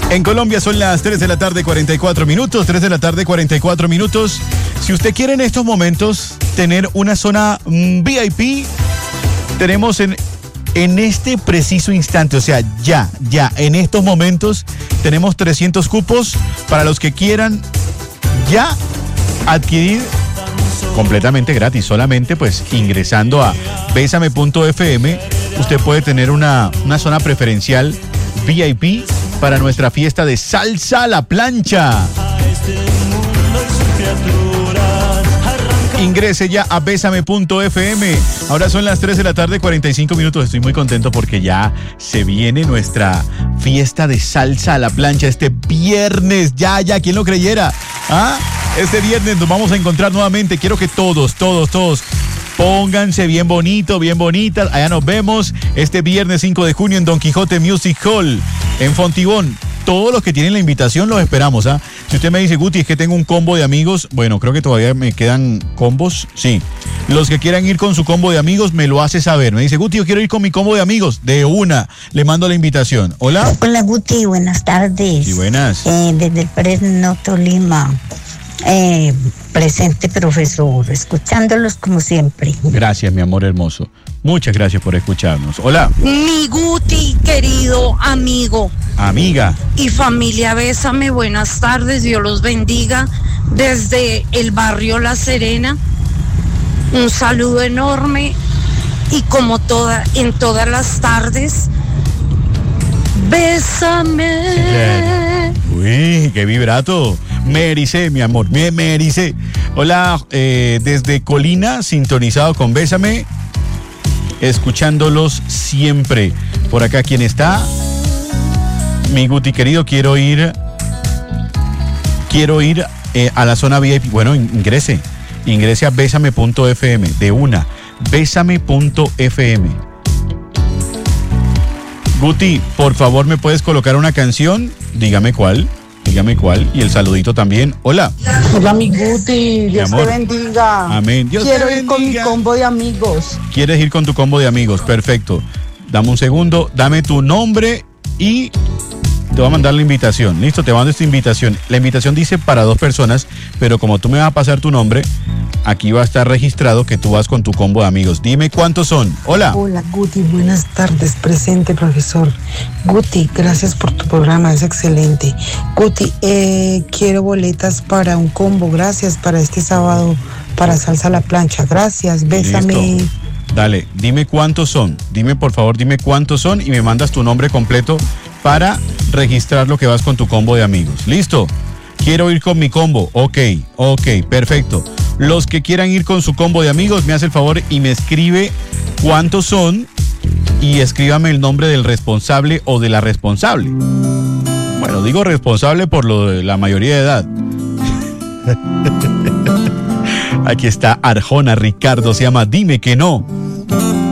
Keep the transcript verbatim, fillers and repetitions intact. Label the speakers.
Speaker 1: En Colombia son las tres de la tarde, cuarenta y cuatro minutos, tres de la tarde, cuarenta y cuatro minutos. Si usted quiere en estos momentos tener una zona mm, V I P, tenemos en, en este preciso instante, o sea, ya, ya, en estos momentos, tenemos trescientos cupos para los que quieran ya adquirir completamente gratis, solamente pues ingresando a besame punto f m, usted puede tener una, una zona preferencial V I P para nuestra fiesta de salsa a la plancha. Ingrese ya a besame punto f m. Ahora son las tres de la tarde, cuarenta y cinco minutos. Estoy muy contento porque ya se viene nuestra fiesta de salsa a la plancha este viernes. Ya, ya, ¿quién lo creyera? ¿Ah? Este viernes nos vamos a encontrar nuevamente. Quiero que todos, todos, todos pónganse bien bonito, bien bonitas. Allá nos vemos este viernes cinco de junio en Don Quijote Music Hall, en Fontibón. Todos los que tienen la invitación los esperamos, ¿ah? Si usted me dice, Guti, es que tengo un combo de amigos, bueno, creo que todavía me quedan combos, sí. Los que quieran ir con su combo de amigos, me lo hace saber. Me dice, Guti, yo quiero ir con mi combo de amigos. De una, le mando la invitación. ¿Hola?
Speaker 2: Hola, Guti, buenas tardes.
Speaker 1: Sí, buenas.
Speaker 2: Eh, desde el Fresno, Tolima. Eh, presente, profesor, escuchándolos como siempre.
Speaker 1: Gracias, mi amor hermoso. Muchas gracias por escucharnos. Hola.
Speaker 3: Mi Guti, querido amigo.
Speaker 1: Amiga.
Speaker 3: Y familia, bésame, buenas tardes, Dios los bendiga. Desde el barrio La Serena, un saludo enorme. Y como toda, en todas las tardes, bésame.
Speaker 1: Sí, claro. Uy, qué vibrato. Me ericé, mi amor, me, me ericé. Hola, eh, desde Colina, sintonizado con Bésame, escuchándolos siempre. Por acá, ¿quién está? Mi Guti querido, quiero ir, quiero ir eh, a la zona V I P. Bueno, ingrese, ingrese a besame punto f m, de una, besame punto f m. Guti, por favor, ¿me puedes colocar una canción? Dígame cuál. Dígame cuál. Y el saludito también. Hola.
Speaker 4: Hola, mi Guti. Dios te bendiga.
Speaker 1: Amén. Dios
Speaker 4: Quiero
Speaker 1: te
Speaker 4: ir con mi combo de amigos.
Speaker 1: ¿Quieres ir con tu combo de amigos? Perfecto. Dame un segundo. Dame tu nombre y te voy a mandar la invitación. Listo, te mando esta invitación. La invitación dice para dos personas, pero como tú me vas a pasar tu nombre, aquí va a estar registrado que tú vas con tu combo de amigos. Dime cuántos son. Hola.
Speaker 4: Hola, Guti. Buenas tardes. Presente, profesor. Guti, gracias por tu programa. Es excelente. Guti, eh, quiero boletas para un combo. Gracias para este sábado para salsa a la plancha. Gracias. Bésame.
Speaker 1: Listo. Dale, dime cuántos son. Dime, por favor, dime cuántos son y me mandas tu nombre completo para registrar lo que vas con tu combo de amigos. ¿Listo? Quiero ir con mi combo. Ok, ok, perfecto. Los que quieran ir con su combo de amigos, me hace el favor y me escribe cuántos son y escríbame el nombre del responsable o de la responsable. Bueno, digo responsable por lo de la mayoría de edad. Aquí está Arjona Ricardo, se llama Dime que no.